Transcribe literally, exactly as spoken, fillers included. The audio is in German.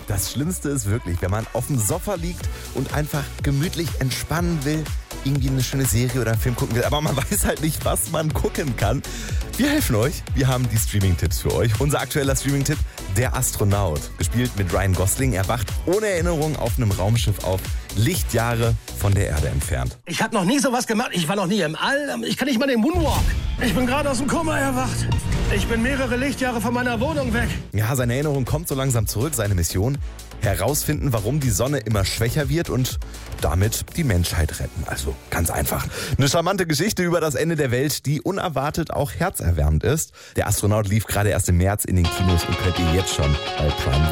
Das Schlimmste ist wirklich, wenn man auf dem Sofa liegt und einfach gemütlich entspannen will, irgendwie eine schöne Serie oder einen Film gucken will, aber man weiß halt nicht, was man gucken kann. Wir helfen euch. Wir haben die Streaming-Tipps für euch. Unser aktueller Streaming-Tipp, Der Astronaut. Gespielt mit Ryan Gosling. Er wacht ohne Erinnerung auf einem Raumschiff auf, Lichtjahre von der Erde entfernt. Ich habe noch nie sowas gemacht. Ich war noch nie im All. Ich kann nicht mal den Moonwalk. Ich bin gerade aus dem Koma erwacht. Ich bin mehrere Lichtjahre von meiner Wohnung weg. Ja, seine Erinnerung kommt so langsam zurück. Seine Mission: herausfinden, warum die Sonne immer schwächer wird und damit die Menschheit retten. Also ganz einfach. Eine charmante Geschichte über das Ende der Welt, die unerwartet auch herzerwärmend ist. Der Astronaut lief gerade erst im März in den Kinos und könnt ihr jetzt schon bei Prime